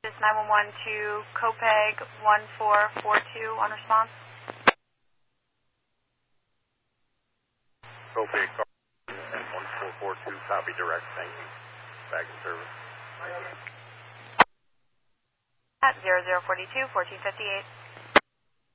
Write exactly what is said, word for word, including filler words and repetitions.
This is nine one one to Copeg one four four two on response. Copeg one four four two, copy direct, thank you. Back in service. At zero zero four two, fourteen fifty-eight.